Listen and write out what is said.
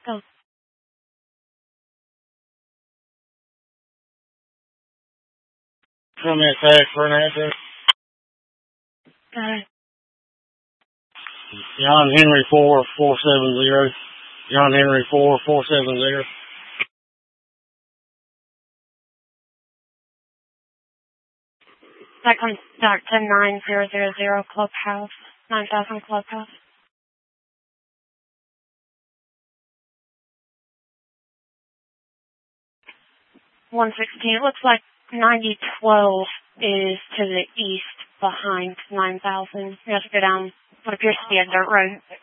Go. Come in fast for an address. Got it. John Henry 4470. John Henry 4470. That comes back to 9000 Clubhouse. 9000 Clubhouse. $116. It looks like 9012 is to the east behind 9000. You have to go down what appears to be a dirt road.